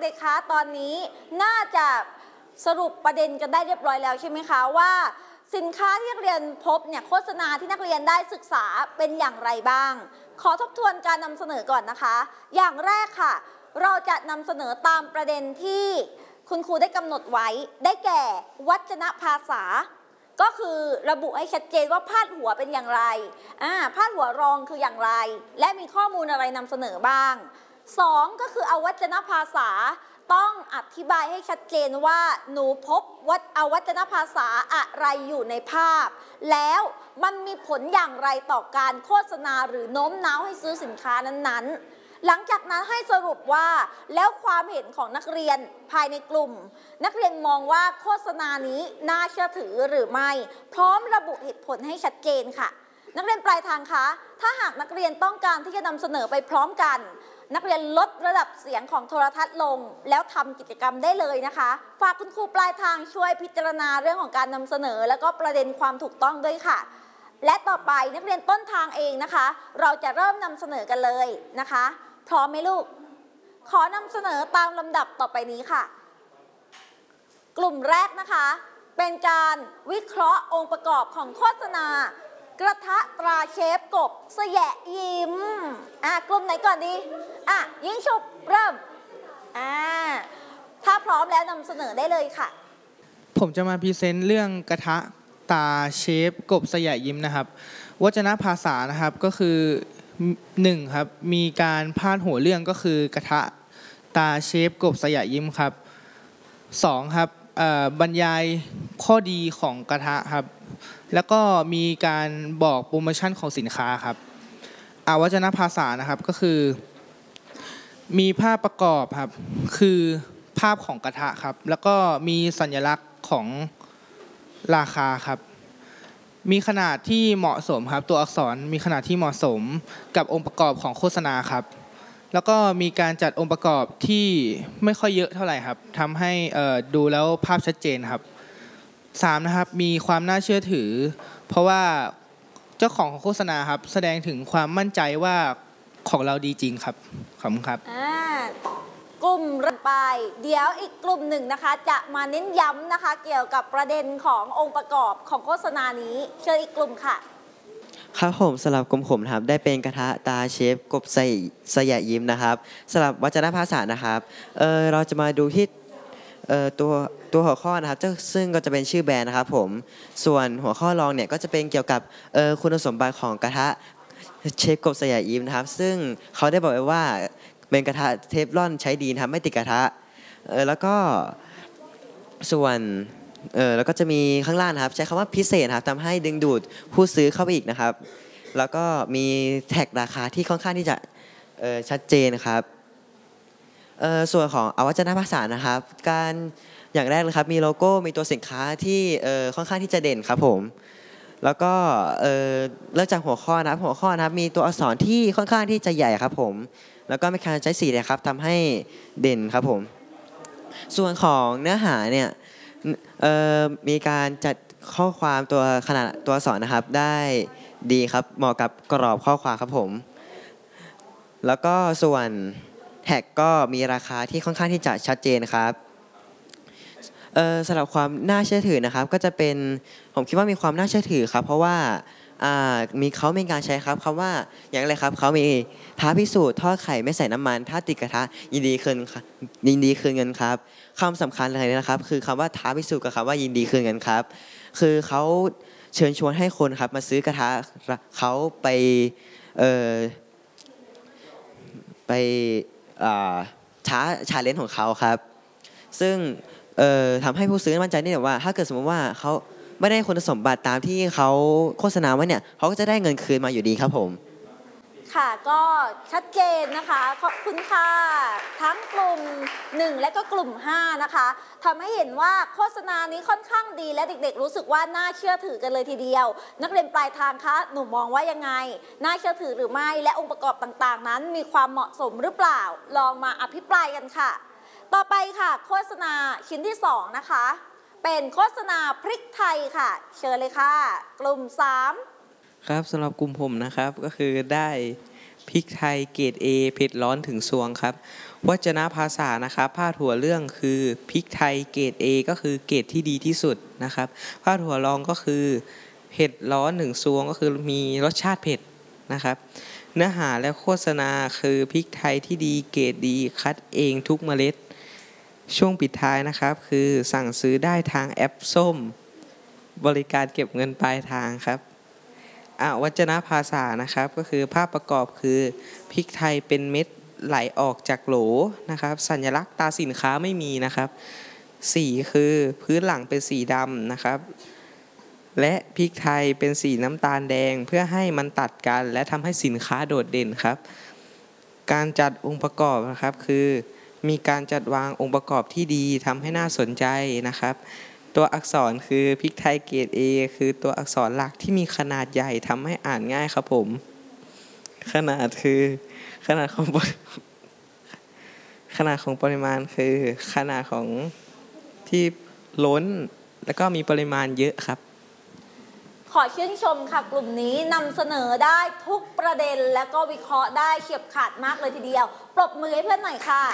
เลยคะตอนนี้น่าจะสรุปประเด็นกันได้เรียบร้อยแล้วใช่ไหมคะว่าสินค้าที่นักเรียนพบเนี่ยโฆษณาที่นักเรียนได้ศึกษาเป็นอย่างไรบ้างขอทบทวนการนำเสนอก่อนนะคะอย่างแรกค่ะเราจะนำเสนอตามประเด็นที่คุณครูได้กำหนดไว้ได้แก่วจนภาษาก็คือระบุให้ชัดเจนว่าพาดหัวเป็นอย่างไรพาดหัวรองคืออย่างไรและมีข้อมูลอะไรนำเสนอบ้าง2ก็คืออวัจนภาษาต้องอธิบายให้ชัดเจนว่าหนูพบอวัจนภาษาอะไรอยู่ในภาพแล้วมันมีผลอย่างไรต่อการโฆษณาหรือโน้มน้าวให้ซื้อสินค้านั้นๆหลังจากนั้นให้สรุปว่าแล้วความเห็นของนักเรียนภายในกลุ่มนักเรียนมองว่าโฆษณานี้น่าเชื่อถือหรือไม่พร้อมระบุเหตุผลให้ชัดเจนค่ะนักเรียนปลายทางคะถ้าหากนักเรียนต้องการที่จะนำเสนอไปพร้อมกันนักเรียนลดระดับเสียงของโทรทัศน์ลงแล้วทำกิจกรรมได้เลยนะคะฝากคุณครูปลายทางช่วยพิจารณาเรื่องของการนำเสนอแล้วก็ประเด็นความถูกต้องด้วยค่ะและต่อไปนักเรียนต้นทางเองนะคะเราจะเริ่มนำเสนอกันเลยนะคะพร้อมไหมลูกขอนำเสนอตามลำดับต่อไปนี้ค่ะกลุ่มแรกนะคะเป็นการวิเคราะห์องค์ประกอบของโฆษณากระทะตราเชฟกบสแยะยิ้มกลุ่มไหนก่อนดียิงฉุบเริ่มถ้าพร้อมแล้วนำเสนอได้เลยค่ะผมจะมาพรีเซนต์เรื่องกระทะตาเชฟกบสยะยิ้มนะครับวจนภาษานะครับก็คือ1ครับมีการพาดหัวเรื่องก็คือกระทะตาเชฟกบสยะยิ้มครับ2ครับบรรยายข้อดีของกระทะครับแล้วก็มีการบอกโปรโมชั่นของสินค้าครับอวัจนภาษานะครับก็คือมีภาพประกอบครับคือภาพของกระทะครับแล้วก็มีสัญลักษณ์ของราคาครับมีขนาดที่เหมาะสมครับตัวอักษรมีขนาดที่เหมาะสมกับองค์ประกอบของโฆษณาครับแล้วก็มีการจัดองค์ประกอบที่ไม่ค่อยเยอะเท่าไหร่ครับทำให้ดูแล้วภาพชัดเจนครับ3นะครับมีความน่าเชื่อถือเพราะว่าเจ้าของโฆษณาครับแสดงถึงความมั่นใจว่าของเราดีจริงครับขอบคุณครับกลุ่มไปเดี๋ยวอีกกลุ่มหนึ่งนะคะจะมาเน้นย้ำนะคะเกี่ยวกับประเด็นขององค์ประกอบของโฆษณานี้เชิญอีกกลุ่มค่ะครับผมสำหรับกลุ่มผมนะครับได้เป็นกระทะตาเชฟกบสยะยิ้มนะครับสำหรับวจนภาษานะครับเราจะมาดูที่ตัวหัวข้อนะครับซึ่งก็จะเป็นชื่อแบรนด์นะครับผมส่วนหัวข้อรองเนี่ยก็จะเป็นเกี่ยวกับคุณสมบัติของกระทะเชฟกบสยะยิ้มนะครับซึ่งเขาได้บอกไว้ว่าเป็นกระทะเทฟลอนใช้ดีนะครับไม่ติดกระทะแล้วก็ส่วนแล้วก็จะมีข้างล่างนะครับใช้คำว่าพิเศษครับทำให้ดึงดูดผู้ซื้อเข้าไปอีกนะครับแล้วก็มีแท็กราคาที่ค่อนข้างที่จะชัดเจนครับส่วนของอวัจนภาษานะครับการอย่างแรกเลยครับมีโลโก้มีตัวสินค้าที่ค่อนข้างที่จะเด่นครับผมแล้วก็เริ่มจากหัวข้อนะครับมีตัวอักษรที่ค่อนข้างที่จะใหญ่ครับผมแล้วก็มีการใช้สีนะครับทำให้เด่นครับผมส่วนของเนื้อหาเนี่ยมีการจัดข้อความตัวขนาดตัวอักษรนะครับได้ดีครับเหมาะกับกรอบข้อความครับผมแล้วก็ส่วนแท็กก็มีราคาที่ค่อนข้างที่จะชัดเจนครับสำหรับความน่าเชื่อถือนะครับก็จะเป็นผมคิดว่ามีความน่าเชื่อถือครับเพราะว่าเขามีการใช้ครับคำว่าอย่างไรครับเขามีท้าพิสูจน์ทอดไข่ไม่ใส่น้ำมันถ้าติดกระทะยินดีคืนเงินครับคำสำคัญเลยนะครับคือคำว่าท้าพิสูจน์กับคำว่ายินดีคืนเงินครับคือเขาเชิญชวนให้คนครับมาซื้อกระทะเขาไปชาเลนจ์ของเขาครับซึ่งทำให้ผู้ซื้อมั่นใจได้ว่าถ้าเกิดสมมติว่าเขาไม่ได้คุณสมบัติตามที่เขาโฆษณาไว้เนี่ยเขาก็จะได้เงินคืนมาอยู่ดีครับผมค่ะก็ชัดเจนนะคะขอบคุณค่ะทั้งกลุ่ม1และก็กลุ่ม5นะคะทำให้เห็นว่าโฆษณานี้ค่อนข้างดีและเด็กๆรู้สึกว่าน่าเชื่อถือกันเลยทีเดียวนักเรียนปลายทางคะหนูมองว่ายังไงน่าเชื่อถือหรือไม่และองค์ประกอบต่างๆนั้นมีความเหมาะสมหรือเปล่าลองมาอภิปรายกันค่ะต่อไปค่ะโฆษณาชิ้นที่2นะคะเป็นโฆษณาพริกไทยค่ะเชิญเลยค่ะกลุ่ม3 ครับสำหรับกลุ่มผมนะครับก็คือได้พริกไทยเกรด A เผ็ดร้อนถึงซวงครับวจนภาษานะครับพาดหัวเรื่องคือพริกไทยเกรด A ก็คือเกรดที่ดีที่สุดนะครับพาดหัวรองก็คือเผ็ดร้อนถึงซวงก็คือมีรสชาติเผ็ดนะครับเนื้อหาและโฆษณาคือพริกไทยที่ดีเกรดดีคัดเองทุกเมล็ดช่วงปิดท้ายนะครับคือสั่งซื้อได้ทางแอปส้มบริการเก็บเงินปลายทางครับวจนภาษานะครับก็คือภาพประกอบคือพริกไทยเป็นเม็ดไหลออกจากโหลนะครับสัญลักษณ์ตาสินค้าไม่มีนะครับสีคือพื้นหลังเป็นสีดำนะครับและพริกไทยเป็นสีน้ำตาลแดงเพื่อให้มันตัดกันและทำให้สินค้าโดดเด่นครับการจัดองค์ประกอบนะครับคือมีการจัดวางองค์ประกอบที่ดีทำให้น่าสนใจนะครับตัวอักษรคือพริกไทยเกรด A คือตัวอักษรหลักที่มีขนาดใหญ่ทำให้อ่านง่ายครับผมขนาดคือขนาดของปริมาณคือขนาดของที่ล้นแล้วก็มีปริมาณเยอะครับขอชื่นชมค่ะกลุ่มนี้นำเสนอได้ทุกประเด็นและก็วิเคราะห์ได้เฉียบขาดมากเลยทีเดียวปรบมือให้เพื่อนหน่อยค่ะ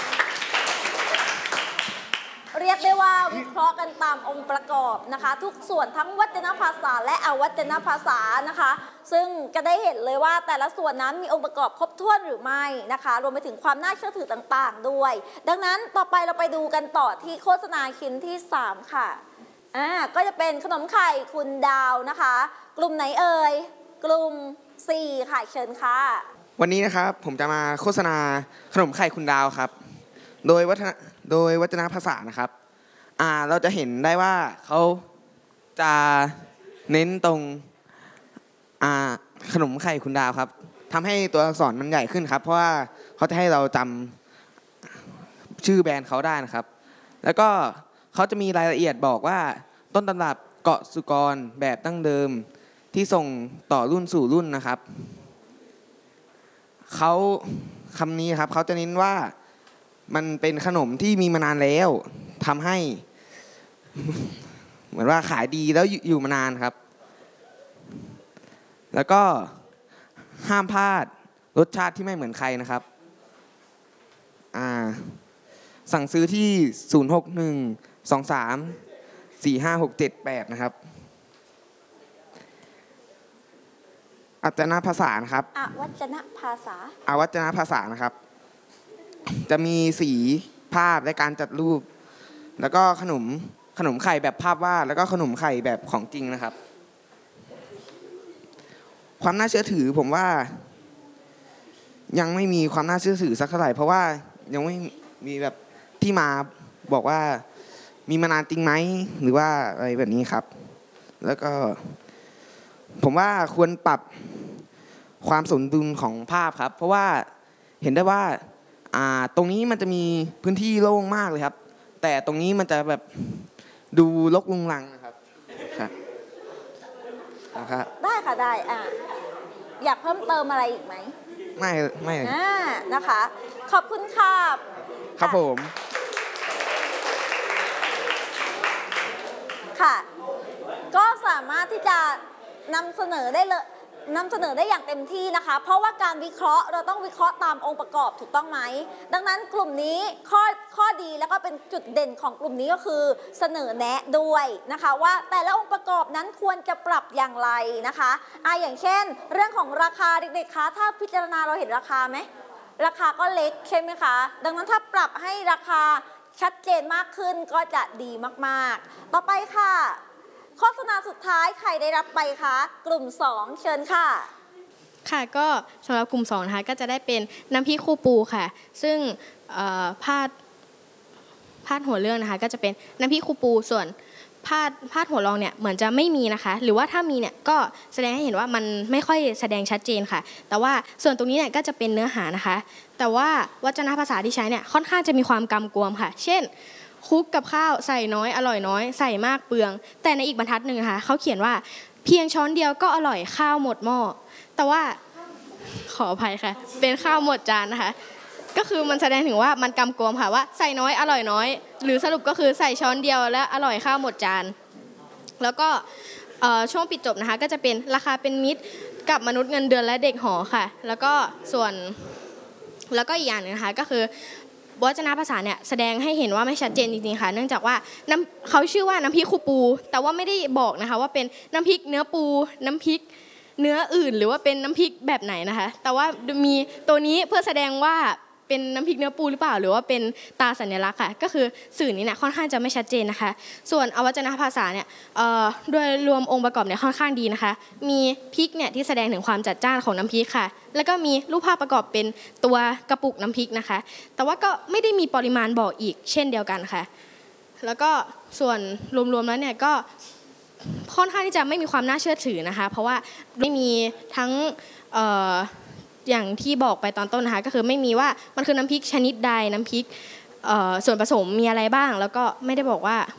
เรียกได้ว่าวิเคราะห์กันตามองค์ประกอบนะคะทุกส่วนทั้งวจนภาษาและอวจนภาษานะคะซึ่งก็ได้เห็นเลยว่าแต่ละส่วนนั้นมีองค์ประกอบครบถ้วนหรือไม่นะคะรวมไปถึงความน่าเชื่อถือต่างๆด้วยดังนั้นต่อไปเราไปดูกันต่อที่โฆษณาชิ้นที่3ค่ะก็จะเป็นขนมไข่คุณดาวนะคะกลุ่มไหนเอ่ยกลุ่ม4ค่ะเชิญค่ะวันนี้นะครับผมจะมาโฆษณาขนมไข่คุณดาวครับโดยวัจนภาษานะครับเราจะเห็นได้ว่าเขาจะเน้นตรงขนมไข่คุณดาวครับทำให้ตัวอักษรมันใหญ่ขึ้นครับเพราะว่าเขาจะให้เราจำชื่อแบรนด์เขาได้นะครับแล้วก็เขาจะมีรายละเอียดบอกว่าต้นตำรับเกาะสุกรแบบดั้งเดิมที่ส่งต่อรุ่นสู่รุ่นนะครับเขาคำนี้ครับเขาจะเน้นว่ามันเป็นขนมที่มีมานานแล้วทำให้เหมือนว่าขายดีแล้วอยู่มานานครับแล้วก็ห้ามพลาดรสชาติที่ไม่เหมือนใครนะครับสั่งซื้อที่061234567นะครับอวจนภาษานะครับอวจนภาษานะครับจะมีสีภาพและการจัดรูปแล้วก็ขนมไข่แบบภาพวาดแล้วก็ขนมไข่แบบของจริงนะครับความน่าเชื่อถือผมว่ายังไม่มีความน่าเชื่อถือสักเท่าไหร่เพราะว่ายังไม่มีแบบที่มาบอกว่ามีมานานจริงไหมหรือว่าอะไรแบบนี้ครับแล้วก็ผมว่าควรปรับความสมดุลของภาพครับเพราะว่าเห็นได้ว่าตรงนี้มันจะมีพื้นที่โล่งมากเลยครับแต่ตรงนี้มันจะแบบดูรกรุงรังนะครับครับได้ค่ะได้อยากเพิ่มเติมอะไรอีกไหมไม่นะคะขอบคุณค่ะครับผมค่ะก็สามารถที่จะนำเสนอได้อย่างเต็มที่นะคะเพราะว่าการวิเคราะห์เราต้องวิเคราะห์ตามองค์ประกอบถูกต้องไหมดังนั้นกลุ่มนี้ข้อดีแล้วก็เป็นจุดเด่นของกลุ่มนี้ก็คือเสนอแนะด้วยนะคะว่าแต่ละองค์ประกอบนั้นควรจะปรับอย่างไรนะคะอย่างเช่นเรื่องของราคาเด็กๆคะถ้าพิจารณาเราเห็นราคาไหมราคาก็เล็กใช่ไหมคะดังนั้นถ้าปรับให้ราคาชัดเจนมากขึ้นก็จะดีมากๆต่อไปค่ะโฆษณาสุดท้ายใครได้รับไปคะกลุ่ม2เชิญค่ะค่ะก็สำหรับกลุ่ม2นะคะก็จะได้เป็นน้ำพริกคู่ปูค่ะซึ่งพาดหัวเรื่องนะคะก็จะเป็นน้ำพริกคู่ปูส่วนพาดหัวรองเนี่ยเหมือนจะไม่มีนะคะหรือว่าถ้ามีเนี่ยก็แสดงให้เห็นว่ามันไม่ค่อยแสดงชัดเจนค่ะแต่ว่าส่วนตรงนี้เนี่ยก็จะเป็นเนื้อหานะคะแต่ว่าวจนภาษาที่ใช้เนี่ยค่อนข้างจะมีความกำกวมค่ะเช่นคลุกกับข้าวใส่น้อยอร่อยน้อยใส่มากเปลืองแต่ในอีกบรรทัดหนึ่งนะคะเขาเขียนว่าเพียงช้อนเดียวก็อร่อยข้าวหมดหม้อแต่ว่าขออภัยค่ะเป็นข้าวหมดจานนะคะก็คือมันแสดงถึงว่ามันกำกวมค่ะว่าใส่น้อยอร่อยน้อยหรือสรุปก็คือใส่ช้อนเดียวและอร่อยข้าวหมดจานแล้วก็ช่วงปิดจบนะคะก็จะเป็นราคาเป็นมิตรกับมนุษย์เงินเดือนและเด็กหอค่ะแล้วก็อีกอย่างหนึงนะคะก็คือวจนะภาษาเนี่ยแสดงให้เห็นว่าไม่ชัดเจนจริงๆค่ะเนื่องจากว่าเขาชื่อว่าน้ำพริกครูปูแต่ว่าไม่ได้บอกนะคะว่าเป็นน้ำพริกเนื้อปูน้ำพริกเนื้ออื่นหรือว่าเป็นน้ำพริกแบบไหนนะคะแต่ว่ามีตัวนี้เพื่อแสดงว่าเป็นน้ำพริกเนื้อปูหรือเปล่าหรือว่าเป็นตาสัญลักษณ์ค่ะก็คือสื่อนี้เนี่ยค่อนข้างจะไม่ชัดเจนนะคะส่วนอวัจนภาษาเนี่ยโดยรวมองค์ประกอบเนี่ยค่อนข้างดีนะคะมีพริกเนี่ยที่แสดงถึงความจัดจ้านของน้ำพริกค่ะแล้วก็มีรูปภาพประกอบเป็นตัวกระปุกน้ำพริกนะคะแต่ว่าก็ไม่ได้มีปริมาณบอกอีกเช่นเดียวกันค่ะแล้วก็ส่วนรวมๆแล้วเนี่ยก็ค่อนข้างที่จะไม่มีความน่าเชื่อถือนะคะเพราะว่าไม่มีทั้งอย่างที่บอกไปตอนต้นนะคะก็คือไม่มีว่ามันคือน้ำพริกชนิดใดน้ำพริกส่วนผสมมีอะไรบ้างแล้วก็ไม่ได้บอก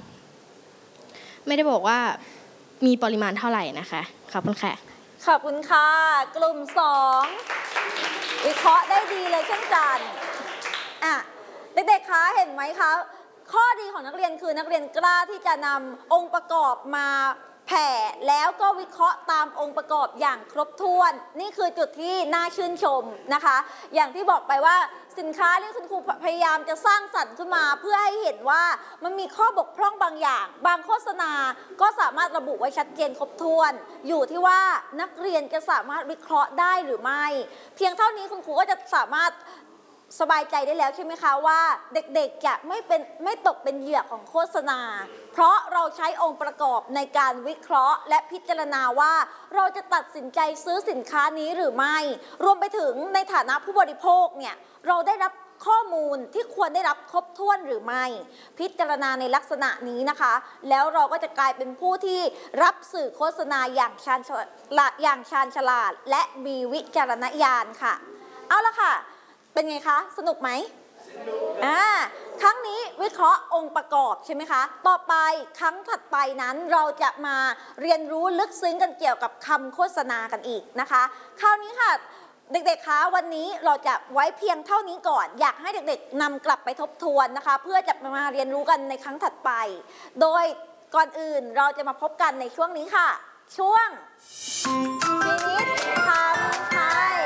ว่ามีปริมาณเท่าไหร่นะคะขอบคุณค่ะขอบคุณค่ะกลุ่ม2วิเคราะห์ได้ดีเลยเช่นกันเด็กๆคะเห็นไหมคะข้อดีของนักเรียนคือนักเรียนกล้าที่จะนำองค์ประกอบมาแผ่แล้วก็วิเคราะห์ตามองค์ประกอบอย่างครบถ้วนนี่คือจุดที่น่าชื่นชมนะคะอย่างที่บอกไปว่าสินค้าที่คุณครูพยายามจะสร้างสรรค์ขึ้นมาเพื่อให้เห็นว่ามันมีข้อบกพร่องบางอย่างบางโฆษณาก็สามารถระบุไว้ชัดเจนครบถ้วนอยู่ที่ว่านักเรียนจะสามารถวิเคราะห์ได้หรือไม่เพียงเท่านี้คุณครูก็จะสามารถสบายใจได้แล้วใช่ไหมคะว่าเด็กๆจะไม่ตกเป็นเหยื่อของโฆษณาเพราะเราใช้องค์ประกอบในการวิเคราะห์และพิจารณาว่าเราจะตัดสินใจซื้อสินค้านี้หรือไม่รวมไปถึงในฐานะผู้บริโภคเนี่ยเราได้รับข้อมูลที่ควรได้รับครบถ้วนหรือไม่พิจารณาในลักษณะนี้นะคะแล้วเราก็จะกลายเป็นผู้ที่รับสื่อโฆษณาอย่างชาญฉลาดและมีวิจารณญาณค่ะเอาละค่ะเป็นไงคะสนุกไหมสนุกครั้งนี้วิเคราะห์องค์ประกอบใช่ไหมคะต่อไปครั้งถัดไปนั้นเราจะมาเรียนรู้ลึกซึ้งกันเกี่ยวกับคำโฆษณากันอีกนะคะคราวนี้ค่ะเด็กๆคะวันนี้เราจะไว้เพียงเท่านี้ก่อนอยากให้เด็กๆนำกลับไปทบทวนนะคะเพื่อจะมาเรียนรู้กันในครั้งถัดไปโดยก่อนอื่นเราจะมาพบกันในช่วงนี้ค่ะช่วงพินิจคำไทย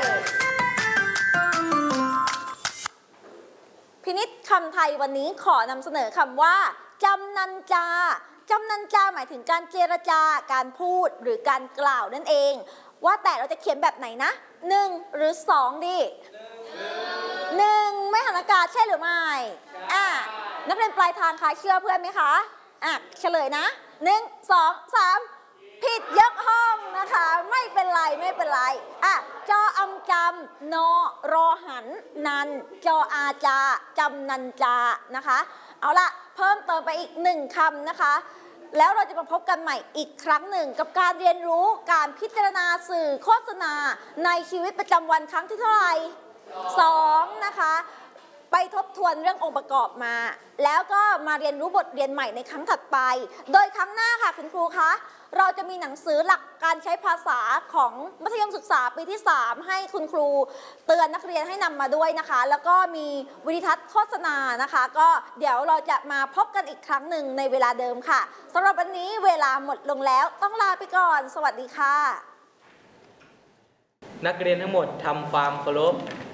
พินิจคำไทยวันนี้ขอนำเสนอคำว่าจำนันจาจำนันจาหมายถึงการเจรจาการพูดหรือการกล่าวนั่นเองว่าแต่เราจะเขียนแบบไหนนะ1หรือ2ดี1ไม่หันอากาศใช่หรือไม่นักเรียนปลายทางคะเชื่อเพื่อนไหมคะเฉลยนะ1 2 3ผิดยกห้องนะคะไม่เป็นไรจออำจำนอรอหันนันจออาจาจำนันจานะคะเอาละเพิ่มเติมไปอีก1คำนะคะแล้วเราจะมาพบกันใหม่อีกครั้งหนึ่งกับการเรียนรู้การพิจารณาสื่อโฆษณาในชีวิตประจำวันครั้งที่เท่าไหร่2นะคะไปทบทวนเรื่ององค์ประกอบมาแล้วก็มาเรียนรู้บทเรียนใหม่ในครั้งถัดไปโดยครั้งหน้าค่ะคุณครูคะเราจะมีหนังสือหลักการใช้ภาษาของมัธยมศึกษาปีที่3ให้คุณครูเตือนนักเรียนให้นำมาด้วยนะคะแล้วก็มีวิดีทัศน์โฆษณานะคะก็เดี๋ยวเราจะมาพบกันอีกครั้งหนึ่งในเวลาเดิมค่ะสำหรับวันนี้เวลาหมดลงแล้วต้องลาไปก่อนสวัสดีค่ะนักเรียนทั้งหมดทำความเคารพ